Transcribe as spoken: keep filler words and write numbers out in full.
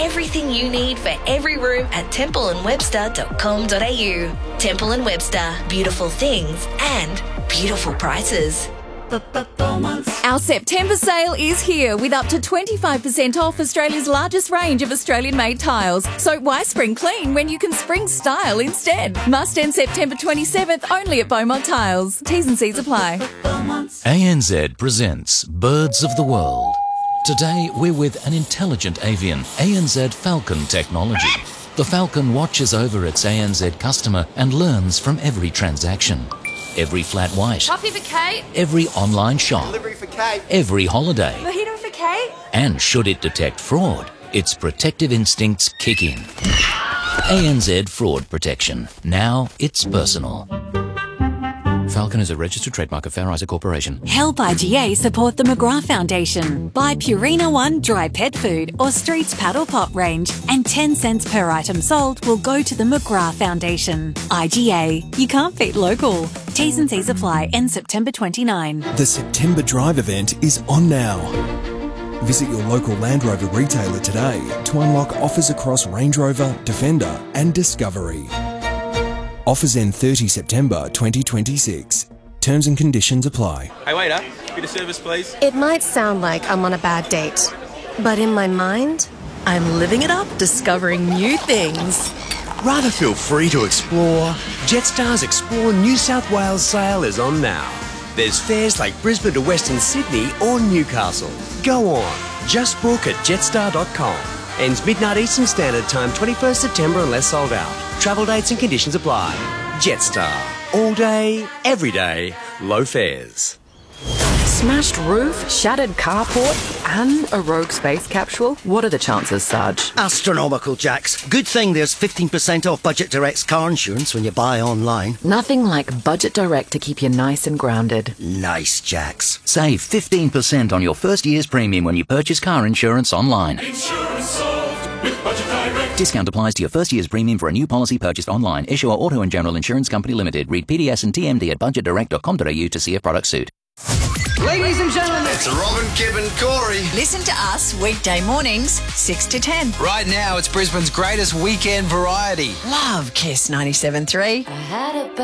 Everything you need for every room at temple and webster dot com dot a u. Temple and Webster, beautiful things and beautiful prices. Our September sale is here with up to twenty-five percent off Australia's largest range of Australian-made tiles. So why spring clean when you can spring style instead? Must end September twenty-seventh only at Beaumont Tiles. T's and C's apply. A N Z presents Birds of the World. Today we're with an intelligent avian, A N Z Falcon technology. The Falcon watches over its A N Z customer and learns from every transaction. Every flat white. Coffee for Kate. Every online shop. Delivery for Kate. Every holiday. Mojito for Kate. And should it detect fraud, its protective instincts kick in. A N Z Fraud Protection. Now it's personal. Falcon is a registered trademark of Fair Isaac Corporation. Help I G A support the McGrath Foundation. Buy Purina One dry pet food or Streets Paddle Pop range, and ten cents per item sold will go to the McGrath Foundation. I G A, you can't beat local. T's and C's apply. End September twenty-ninth. The September Drive event is on now. Visit your local Land Rover retailer today to unlock offers across Range Rover, Defender and Discovery. Offers end thirtieth September twenty twenty-six. Terms and conditions apply. Hey waiter, bit of service please. It might sound like I'm on a bad date, but in my mind, I'm living it up, discovering new things. Rather feel free to explore. Jetstar's Explore New South Wales sale is on now. There's fares like Brisbane to Western Sydney or Newcastle. Go on, just book at jetstar dot com. Ends midnight Eastern Standard Time, twenty-first September unless sold out. Travel dates and conditions apply. Jetstar. All day, every day, low fares. Smashed roof, shattered carport, and a rogue space capsule? What are the chances, Sarge? Astronomical, Jax. Good thing there's fifteen percent off Budget Direct's car insurance when you buy online. Nothing like Budget Direct to keep you nice and grounded. Nice, Jax. Save fifteen percent on your first year's premium when you purchase car insurance online. Insurance solved with Budget Direct. Discount applies to your first year's premium for a new policy purchased online. Issuer Auto and General Insurance Company Limited. Read P D S and T M D at budget direct dot com dot a u to see if products suit. Ladies and gentlemen, it's Robin, Kib and Corey. Listen to us weekday mornings, six to ten. Right now, it's Brisbane's greatest weekend variety. Love Kiss ninety-seven point three. I had a